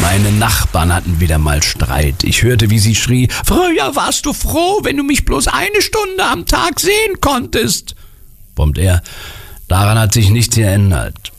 Meine Nachbarn hatten wieder mal Streit. Ich hörte, wie sie schrie: »Früher warst du froh, wenn du mich bloß 1 Stunde am Tag sehen konntest.« Brummt er: »Daran hat sich nichts geändert.